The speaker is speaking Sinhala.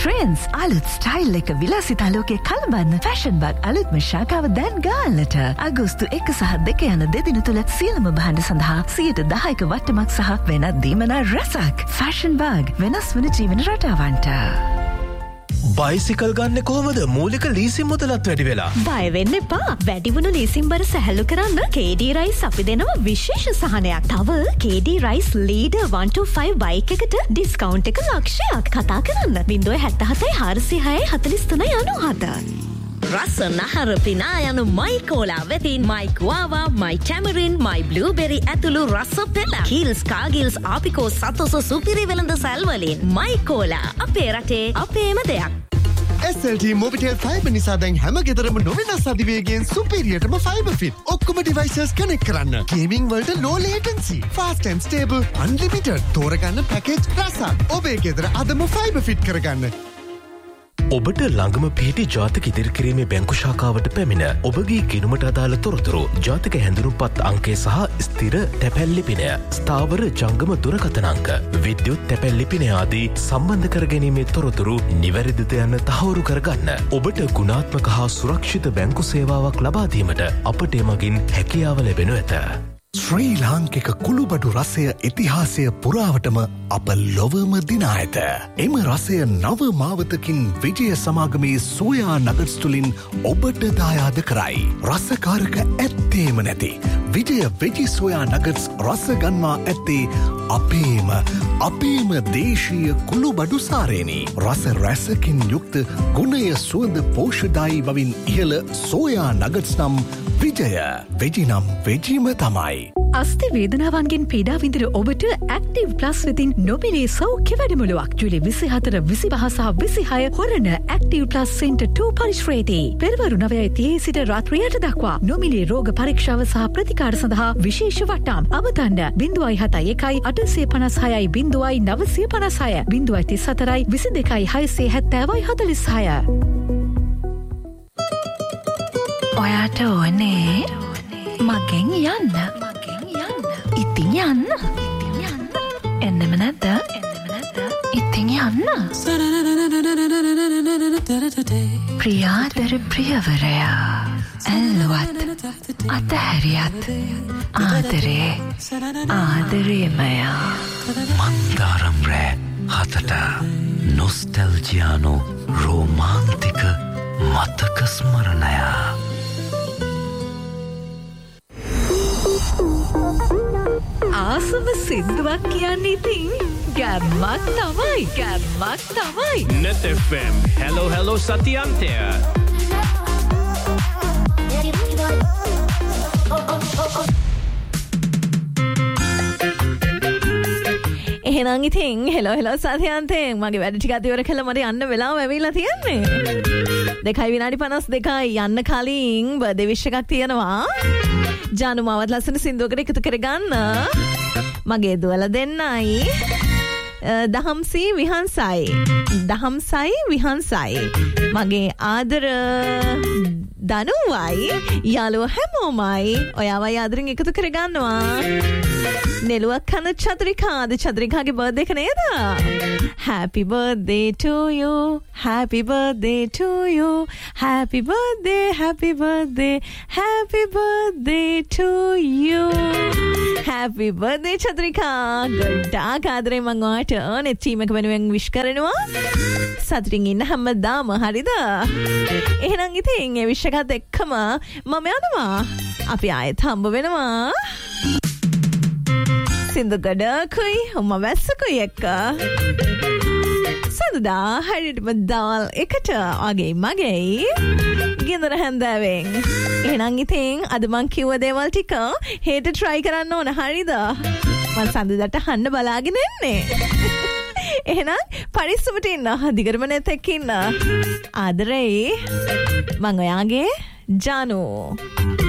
trends aluth style එක විලාසිතා ලෝකේ කලබන්න fashion bag අලුත්ම ශාඛාව දැන් ගාල්ලට අගෝස්තු 1 සහ 2 යන දෙදින තුල සියලුම භාණ්ඩ සඳහා 10% වට්ටමක් සහ වෙනත් දීමනා රසක්. fashion bag වෙනස් වන ජීවන රටාවන්ට. බයිසිකල් ගන්න කොහොමද? මූලික ලීසින් මුදලත් වැඩි වෙලා. බය වෙන්න එපා. වැඩි වුණු ලීසින් බර සැහැල්ලු කරන්න KD Rice අපි දෙනවා විශේෂ සහනයක්. තව KD Rice Leader 125 බයික් එකට ඩිස්කවුන්ට් එක ලක්ෂයක්. කතා කරන්න 077 406 43 97. රස නහර පිනා යනු මයි කෝලා වෙතින් මයි ගුවාවා මයි ටැමරින් මයි බ්ලූබෙරි ඇතුළු රස පෙළ කීල්ස් කාගිල්ස් ආපිකෝ සතොස සුපිරි වෙළඳ සැල්වලින් මයි කෝලා අපේ රටේ අපේම දෙයක්. SLT Mobitel Fiber නිසා දැන් හැම ගෙදරම නොවෙනස් අධිවේගයෙන් සුපිරියටම ෆයිබර් ෆිට. ඔක්කොම ඩිවයිසස් කනෙක්ට් කරන්න. ගේමින් වලට low latency, fast and stable, unlimited. තෝරගන්න පැකේජ් රසක්. ඔබේ ගෙදර අදම ෆයිබර් ෆිට කරගන්න. ඔබට ළඟම පිහිටි ජාතික ඉදිරිකිරීමේ බැංකු ශාඛාවට පැමිණ ඔබගේ ගිණුමට අදාළ තොරතුරු ජාතික හැඳුනුම්පත් අංකය සහ ස්ථිර තැපැල් ලිපිනය ස්ථාවර ජංගම දුරකථන අංක විද්‍යුත් තැපැල් ලිපිනය ආදී සම්බන්ධ කර ගැනීමේ තොරතුරු නිවැරදිද යන්න තහවුරු කරගන්න. ඔබට ගුණාත්මක හා සුරක්ෂිත බැංකු සේවාවක් ලබා දීමට අපට එමගින් හැකියාව ලැබෙනු ඇත. ශ්‍රී ලාංකික කුළුබඩු රසය ඉතිහාසය පුරාවටම අප ලොවම දිනා ඇත. එම රසය නව මාවතකින් විජය සමාගමේ සෝයා නගට්ස් තුළින් ඔබට දායාද කරයි. රසකාරක ඇත්තේම නැති විජය වෙජි සෝයා නගට්ස් රස ගන්වා ඇත්තේ අපේම දේශීය කුළුබඩු සාරේනි. රස රැසකින් යුක්ත ගුණය සුවඳ පෝෂ්‍යදායී බවින් ඉහළ සෝයා නගට්ස් නම් විජය වෙජි නම් වෙජීම තමයි. අස්ති වේදනාවන්ගෙන් පීඩා විඳින ඔබට Active Plus වෙතින් නොමිලේ සෞඛ්‍ය වැඩමුළුවක් ජූලි 24 25 සහ 26 හොරණ Active Plus Center 2 පරිශ්‍රයේදී පෙරවරු 9:30 සිට රාත්‍රී 8 දක්වා නොමිලේ රෝග පරීක්ෂාව සහ ප්‍රතිකාර සඳහා විශේෂ වටාම් අවතන්න 071 856 0956 034 22 670 46. ඔයාට ඕනේ මගෙන් යන්න. ඉතින් යන්න. එන්නෙම නැද්ද? ඉතින් යන්න. ප්‍රියාදර ප්‍රියවරයා ඇල්ලුවත් අතහැරියත් ආදරේ ආදරේමය. මන්දාරම් රෑ 7ට නොස්ටැල්ජියානු රෝමාන්තික මතක ස්මරණය. ආසම සින්දුවක් කියන්නේ ඉතින් ගැම්මක් තමයි. Net FM. Hello සතියන්තය. එහෙනම් ඉතින් හෙලෝ සතියන්තයෙන් මගේ වැඩ ටික අතිවර කළා මට යන්න වෙලාව ඇවිල්ලා තියෙන්නේ. 2:52 යන්න කලින් බර්ත්ඩේ විශ් එකක් තියෙනවා. ජානු මාවත් ලස්සන සින්දුවකට එකතු කරගන්න. මගේ දුවලා දෙන්නයි දහම්සී විහංසයි මගේ ආදර දනුවයි යාළුවෝ හැමෝමයි ඔයාවයි ආදරෙන් එකතු කරගන්නවා. නෙළුවක් කන චතුරිකාගේ බර්ත්ඩේ එක නේද? Happy birthday to you. Happy birthday to you. Happy birthday to you. Happy birthday Chathurika. ගොඩාක් ආදරේ මං ඔයාට නෙච්චීමක වෙනුවෙන් විශ් කරනවා. සතුටින් ඉන්න හැමදාම හරිද? එහෙනම් ඉතින් ඒ විශ් එකත් එක්කම මම යනවා. අපි ආයෙත් හම්බ වෙනවා. සින්දු ගඩකුයි උම වැස්සකුයි එක්ක සඳුදා හරියටම දවල් එකට වගේ මගේ ගෙදර හැන්දෑවෙන්. එහෙනම් ඉතින් අද මං කිව්ව දේවල් ටික හෙට try කරන්න ඕන හරිද? මං සඳුදාට අහන්න බලාගෙන ඉන්නේ. එහෙනම් පරිස්සමට ඉන්න. දිගටම net එකේ ඉන්න. ආදරේ මං ඔයාගේ ජානු.